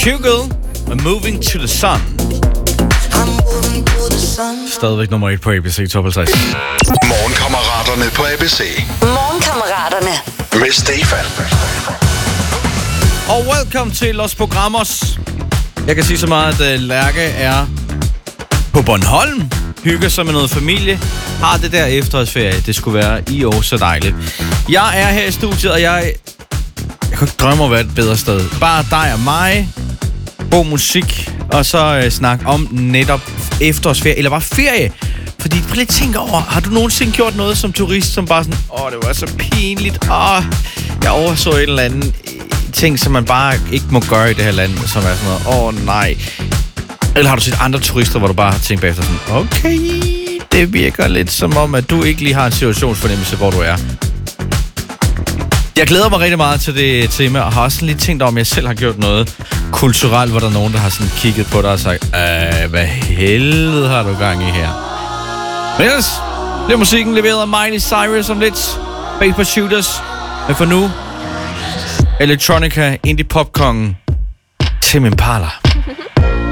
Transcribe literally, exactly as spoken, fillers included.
Kugel og Moving to the Sun. Stadigvæk nummer et på A B C Top halvtreds. Morgenkammeraterne på A B C. Morgenkammeraterne. Med Stefan. Og welcome til Los Programmers. Jeg kan sige så meget, at Lærke er på Bornholm. Hygger sig med noget familie. Har det der efterårsferie. Det skulle være i år så dejligt. Jeg er her i studiet, og jeg... Jeg kan ikke drømme om at være et bedre sted. Bare dig og mig. God musik. Og så øh, snak om netop efterårsferie. Eller bare ferie. Fordi prøv lige at tænke over. Har du nogensinde gjort noget som turist, som bare sådan... Åh, det var så pinligt. Åh, jeg overså et eller andet ting, som man bare ikke må gøre i det her land. Som er sådan noget... Åh, nej. Eller har du set andre turister, hvor du bare har tænkt bagefter sådan... Okay, det virker lidt som om, at du ikke lige har en situationsfornemmelse, hvor du er. Jeg glæder mig rigtig meget til det tema, og har også lige tænkt over, om jeg selv har gjort noget kulturelt, hvor der er nogen, der har sådan kigget på dig og sagt, øh, hvad helvede har du gang i her? Men ellers bliver musikken leveret af Miley Cyrus om lidt. Paper Shooters. Men for nu, Electronica, indie popkongen, Tame Impala.